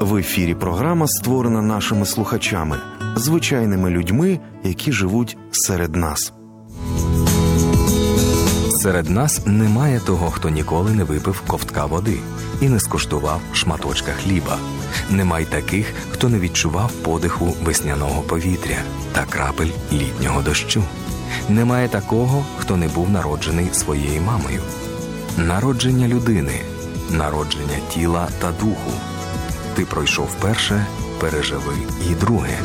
В ефірі програма, створена нашими слухачами, звичайними людьми, які живуть серед нас. Серед нас немає того, хто ніколи не випив ковтка води і не скуштував шматочка хліба. Немає таких, хто не відчував подиху весняного повітря та крапель літнього дощу. Немає такого, хто не був народжений своєю мамою. Народження людини, народження тіла та духу. Ти пройшов перше, переживи і друге.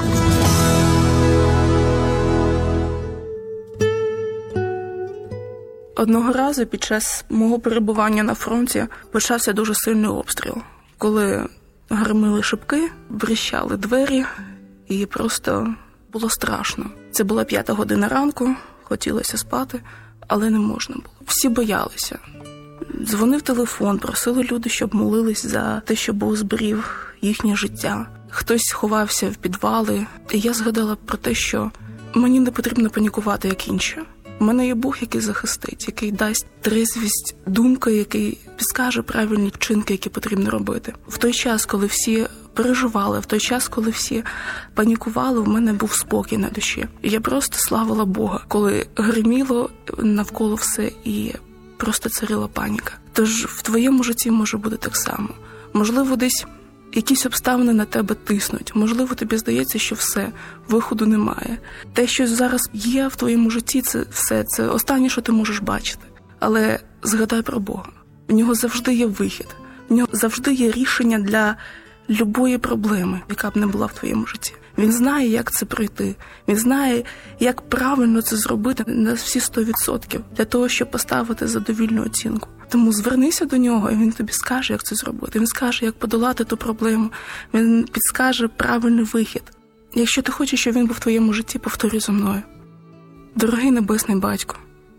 Одного разу під час мого перебування на фронті почався дуже сильний обстріл, коли гримили шибки, брещали двері, і просто було страшно. Це була 5 година ранку, хотілося спати, але не можна було. Всі боялися. Дзвонив телефон, просили люди, щоб молились за те, що Бог зберіг їхнє життя. Хтось ховався в підвали. І я згадала про те, що мені не потрібно панікувати, як інші. У мене є Бог, який захистить, який дасть трезвість думки, який підскаже правильні вчинки, які потрібно робити. В той час, коли всі переживали, в той час, коли всі панікували, в мене був спокій на душі. Я просто славила Бога, коли гриміло навколо все і просто царила паніка. Тож в твоєму житті може бути так само. Можливо, десь якісь обставини на тебе тиснуть. Можливо, тобі здається, що все, виходу немає. Те, що зараз є в твоєму житті, це все, це останнє, що ти можеш бачити. Але згадай про Бога. В нього завжди є вихід. В нього завжди є рішення для любої проблеми, яка б не була в твоєму житті. Він знає, як це пройти. Він знає, як правильно це зробити на всі 100%, для того, щоб поставити задовільну оцінку. Тому звернися до нього, і він тобі скаже, як це зробити. Він скаже, як подолати ту проблему. Він підскаже правильний вихід. Якщо ти хочеш, щоб він був в твоєму житті, повторюй за мною. Дорогий Небесний Батько,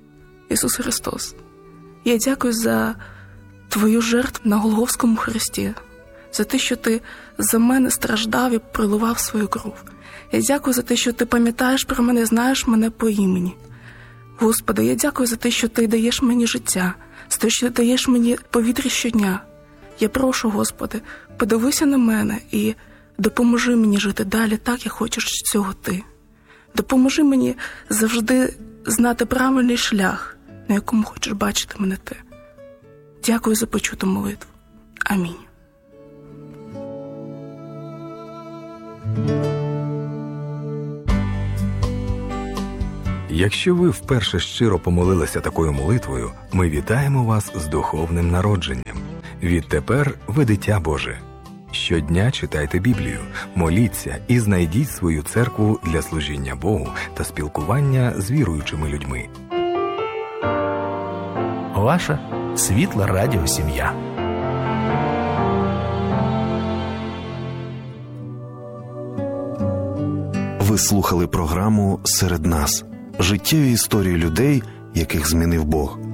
Ісус Христос, я дякую за Твою жертву на Голгофському хресті, за те, що Ти за мене страждав і проливав свою кров. Я дякую за те, що Ти пам'ятаєш про мене, знаєш мене по імені. Господи, я дякую за те, що Ти даєш мені життя, за те, що Ти даєш мені повітря щодня. Я прошу, Господи, подивися на мене і допоможи мені жити далі так, як хочеш цього Ти. Допоможи мені завжди знати правильний шлях, на якому хочеш бачити мене Ти. Дякую за почуту молитву. Амінь. Якщо ви вперше щиро помолилися такою молитвою, ми вітаємо вас з духовним народженням. Відтепер ви дитя Боже. Щодня читайте Біблію, моліться і знайдіть свою церкву для служіння Богу та спілкування з віруючими людьми. Ваша світла радіосім'я. Ви слухали програму «Серед нас» – життєві історії людей, яких змінив Бог.